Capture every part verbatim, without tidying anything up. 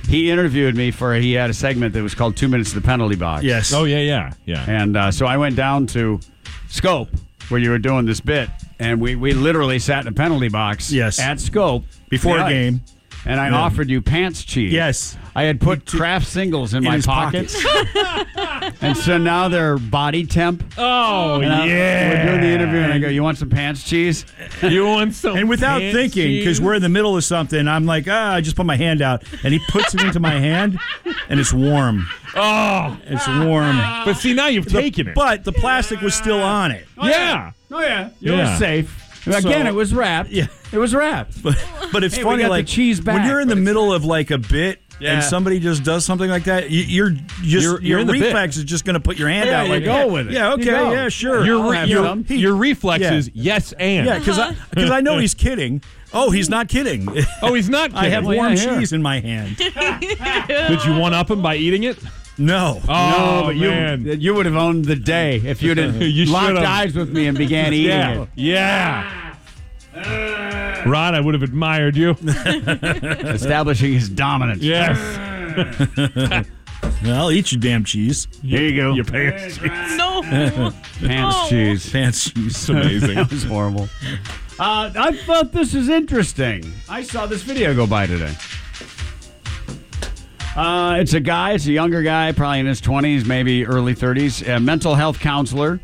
he interviewed me for, he had a segment that was called Two Minutes to the Penalty Box. Yes. Oh, yeah, yeah, yeah. And uh, so I went down to Scope, where you were doing this bit, and we, we literally sat in a penalty box Yes. at Scope. Before Yeah. a game. And I Yeah. offered you pants cheese. Yes. I had put Kraft singles in, In my his pockets. And so now they're body temp. Oh, And I- yeah. We're doing the interview, and I go, you want some pants cheese? You want some And without pants thinking, because cheese? we're in the middle of something, I'm like, ah, I just put my hand out. And he puts it into my hand, and it's warm. Oh, It's warm. but see, now you've taken it. But the plastic was still on it. yeah. Oh, yeah. You Yeah. were safe. Again, So- it was wrapped. Yeah. It was wrapped. But, but it's Hey, we funny, got the like cheese back, when you're in the but it's- middle of like a bit Yeah. and somebody just does something like that, you, you're just You're- your you're in the bit. reflex is just going to put your hand Yeah, out you like go with it. Yeah, You okay, go. yeah, sure. Your, I'll re- have your, some. your reflex Yeah. is yes and. Yeah, because I because I know he's kidding. Oh, he's not kidding. Oh, he's not kidding. I have Well, yeah, warm here. cheese in my hand. Did you one-up him by eating it? No. Oh, no, but you man. you would have owned the day if you'd have You locked should've. eyes with me and began eating Yeah. it. Yeah. Rod, I would have admired you. Establishing his dominance. Yes. Well, I'll eat your damn cheese. Here you go. Your pants. No. Pants Oh. cheese. Fancy cheese. It's amazing. That was horrible. Uh, I thought this is interesting. I saw this video go by today. Uh, it's a guy, it's a younger guy, probably in his twenties, maybe early thirties, a mental health counselor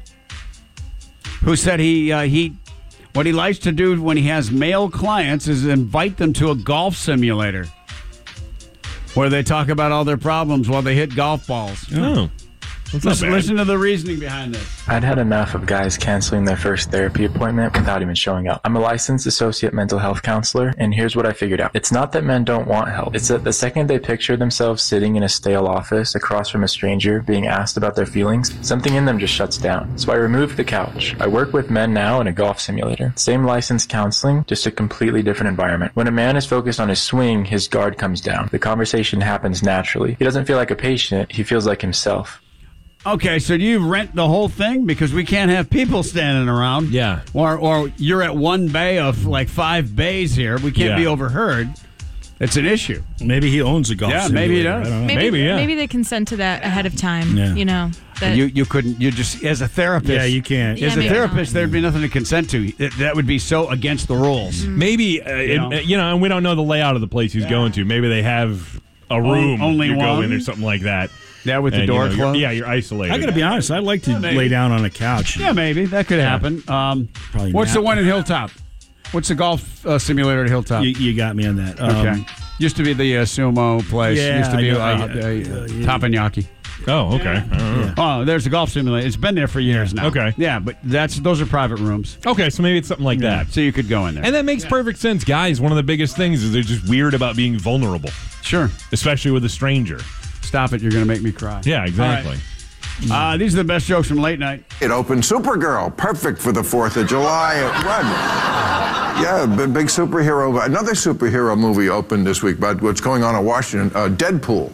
who said he uh, he what he likes to do when he has male clients is invite them to a golf simulator where they talk about all their problems while they hit golf balls. Oh. That's not Listen, bad. listen to the reasoning behind this. I'd had enough of guys canceling their first therapy appointment without even showing up. I'm a licensed associate mental health counselor, and here's what I figured out. It's not that men don't want help. It's that the second they picture themselves sitting in a stale office across from a stranger being asked about their feelings, something in them just shuts down. So I removed the couch. I work with men now in a golf simulator. Same licensed counseling, just a completely different environment. When a man is focused on his swing, his guard comes down. The conversation happens naturally. He doesn't feel like a patient, he feels like himself. Okay, so do you rent the whole thing? Because we can't have people standing around. Yeah. Or or you're at one bay of like five bays here. We can't Yeah. be overheard. It's an issue. Maybe he owns a golf Yeah, simulator. maybe he does. I don't know. Maybe, Maybe, yeah. maybe they consent to that ahead of time. Yeah. You know. That, You you couldn't, you just, as a therapist. Yeah, you can't. Yeah, As a maybe therapist, not. there'd be nothing to consent to. That- That would be so against the rules. Maybe, uh, you, know? know. you know, and we don't know the layout of the place he's going to. Maybe they have a room only you go one? in or something like that. Yeah, with the And, door you know, you're- closed. Yeah, you're isolated. I got to be honest. I'd like to maybe. lay down on a couch. Yeah, maybe. That could happen. Um, Probably what's nap. the one in Hilltop? What's the golf uh, simulator at Hilltop? You, you got me on that. Um, okay. Used to be the uh, sumo place. Yeah, Used to be I know, uh, I- uh, uh, uh, yeah. Teppanyaki. Oh, okay. I don't know. Oh, there's a golf simulator. It's been there for years now. Okay. Yeah, but that's those are private rooms, Okay, so maybe it's something like that. so you could go in there. And that makes perfect sense. Guys, one of the biggest things is they're just weird about being vulnerable, Sure. especially with a stranger. Stop it. You're going to make me cry. Yeah, exactly. Uh, these are the best jokes from late night. It opened Supergirl, perfect for the fourth of July. What? Yeah, big, big superhero. Another superhero movie opened this week about what's going on in Washington, uh, Deadpool.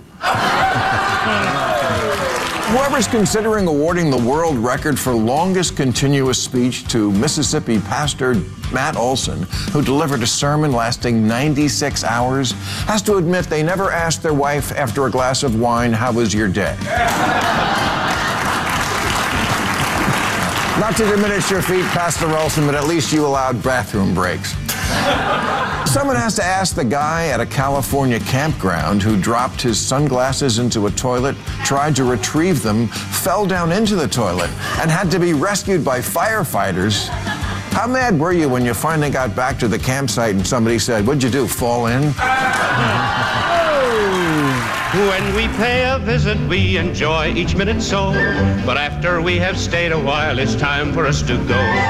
Whoever's considering awarding the world record for longest continuous speech to Mississippi pastor Matt Olson, who delivered a sermon lasting ninety-six hours, has to admit they never asked their wife after a glass of wine, "How was your day?" Not to diminish your feat, Pastor Olson, but at least you allowed bathroom breaks. Someone has to ask the guy at a California campground who dropped his sunglasses into a toilet, tried to retrieve them, fell down into the toilet, and had to be rescued by firefighters. How mad were you when you finally got back to the campsite and somebody said, "What'd you do, fall in?" When we pay a visit, we enjoy each minute so. But after we have stayed a while, it's time for us to go.